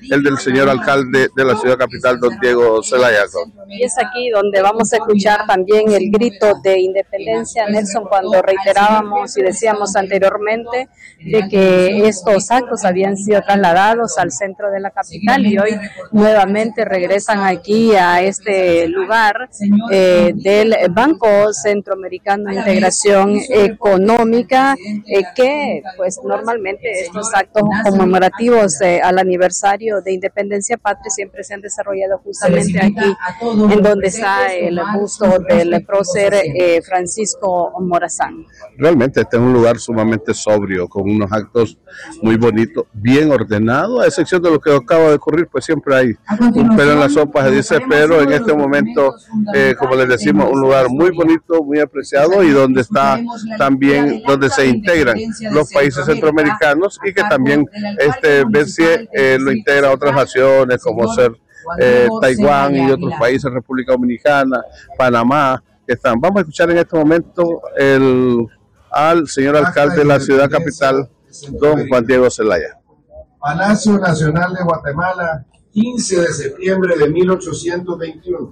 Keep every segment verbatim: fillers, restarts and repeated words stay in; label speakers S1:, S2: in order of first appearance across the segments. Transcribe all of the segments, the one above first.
S1: el del señor alcalde de la ciudad capital, don Diego Zelaya.
S2: Y es aquí donde vamos a escuchar también el grito de independencia, Nelson, cuando reiterábamos y decíamos anteriormente de que estos actos habían sido trasladados al centro de la capital y hoy nuevamente regresan aquí a este lugar eh, del Banco Centroamericano de Integración Económica, eh, que pues normalmente estos actos conmemorativos eh, al aniversario de Independencia Patria siempre se han desarrollado justamente aquí, en donde está el busto del prócer eh, Francisco Morazán.
S1: Realmente este es un lugar sumamente sobrio, con unos actos muy bonitos, bien ordenados, a excepción de lo que acaba de ocurrir, pues siempre hay un pelo en la sopa, se dice, pero en este momento, eh, como les decimos, un lugar muy bonito, muy apreciado y donde está también, donde se integran los países centroamericanos y que también este B C E eh, lo integra a otras naciones como ser eh, Taiwán y otros países, República Dominicana, Panamá, que están. Vamos a escuchar en este momento el, al señor alcalde de la ciudad capital, don Juan Diego Zelaya.
S3: Palacio Nacional de Guatemala, quince de septiembre de mil ochocientos veintiuno.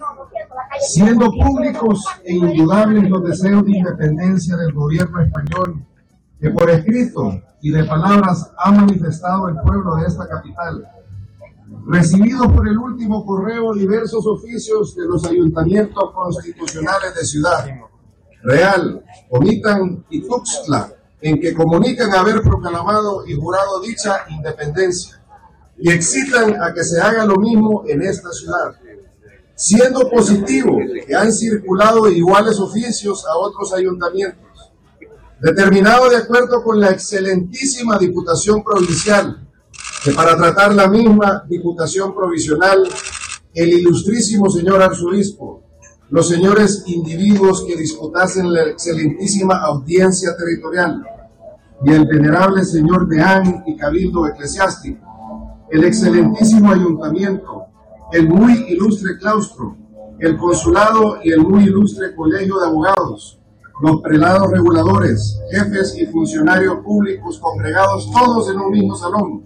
S3: Siendo públicos e indudables los deseos de independencia del gobierno español, que por escrito y de palabras ha manifestado el pueblo de esta capital, recibidos por el último correo diversos oficios de los ayuntamientos constitucionales de Ciudad Real, Comitán y Tuxtla, en que comunican haber proclamado y jurado dicha independencia, y excitan a que se haga lo mismo en esta ciudad, siendo positivo que han circulado iguales oficios a otros ayuntamientos, determinado de acuerdo con la excelentísima Diputación Provincial, que para tratar la misma Diputación Provisional, el ilustrísimo señor arzobispo, los señores individuos que disputasen la excelentísima audiencia territorial y el venerable señor deán y cabildo eclesiástico, el excelentísimo ayuntamiento, el muy ilustre claustro, el consulado y el muy ilustre colegio de abogados, los prelados reguladores, jefes y funcionarios públicos congregados todos en un mismo salón,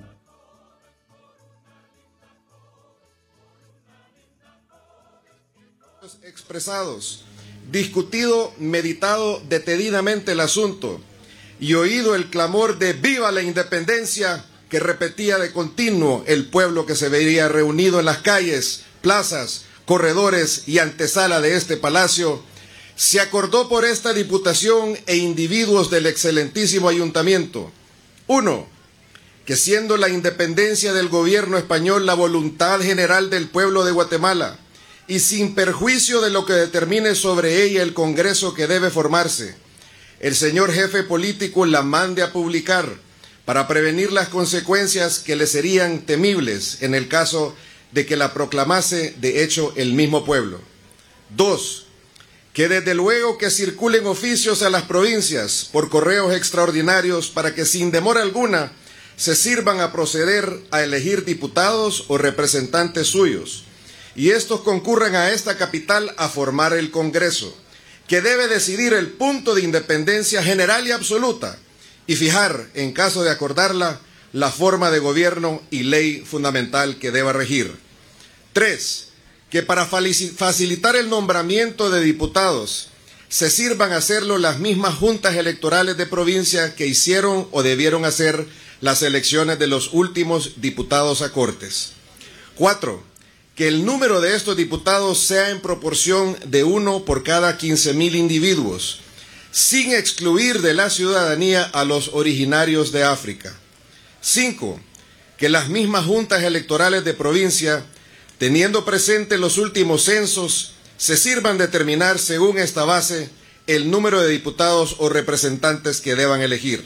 S4: expresados, discutido, meditado detenidamente el asunto y oído el clamor de ¡viva la independencia! Que repetía de continuo el pueblo que se veía reunido en las calles, plazas, corredores y antesala de este palacio, se acordó por esta diputación e individuos del excelentísimo ayuntamiento. Uno, que siendo la independencia del gobierno español la voluntad general del pueblo de Guatemala, y sin perjuicio de lo que determine sobre ella el Congreso que debe formarse, el señor jefe político la mande a publicar para prevenir las consecuencias que le serían temibles en el caso de que la proclamase de hecho el mismo pueblo. Dos, que desde luego que circulen oficios a las provincias por correos extraordinarios para que sin demora alguna se sirvan a proceder a elegir diputados o representantes suyos, y estos concurran a esta capital a formar el Congreso, que debe decidir el punto de independencia general y absoluta, y fijar, en caso de acordarla, la forma de gobierno y ley fundamental que deba regir. Tres, que para facilitar el nombramiento de diputados, se sirvan a hacerlo las mismas juntas electorales de provincia que hicieron o debieron hacer las elecciones de los últimos diputados a Cortes. Cuatro, que el número de estos diputados sea en proporción de uno por cada quince mil individuos, sin excluir de la ciudadanía a los originarios de África. Cinco, que las mismas juntas electorales de provincia, teniendo presente los últimos censos, se sirvan determinar según esta base el número de diputados o representantes que deban elegir.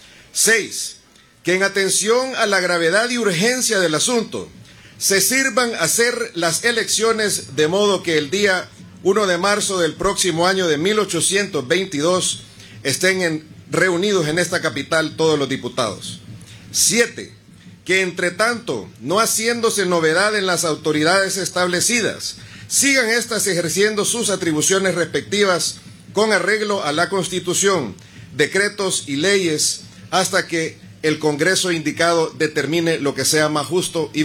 S4: Seis, que en atención a la gravedad y urgencia del asunto, se sirvan a hacer las elecciones de modo que el día primero de marzo del próximo año de mil ochocientos veintidós estén en, reunidos en esta capital todos los diputados. Siete, que entre tanto, no haciéndose novedad en las autoridades establecidas, sigan éstas ejerciendo sus atribuciones respectivas con arreglo a la Constitución, decretos y leyes, hasta que el Congreso indicado determine lo que sea más justo y